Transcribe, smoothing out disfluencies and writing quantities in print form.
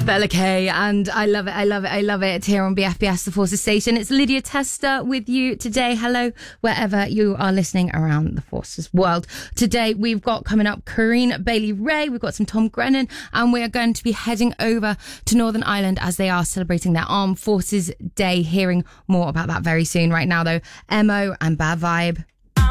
Bella Kay, and I love it. It's here on BFBS, the Forces Station. It's Lydia Tester with you today. Hello, wherever you are listening around the Forces world. Today, we've got coming up Corinne Bailey-Rae, we've got some Tom Grennan, and we are going to be heading over to Northern Ireland as they are celebrating their Armed Forces Day. Hearing more about that very soon. Right now, though, Emo and Bad Vibe.